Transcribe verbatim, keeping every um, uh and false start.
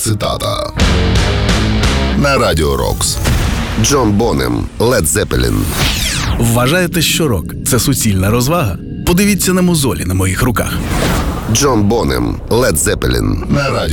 цитата. На Радіо Рокс. Джон Бонем, Лед Зеппелін. Вважаєте, що рок – це суцільна розвага? Подивіться на мозолі на моїх руках. Джон Бонем, Лед Зеппелін. На Радіо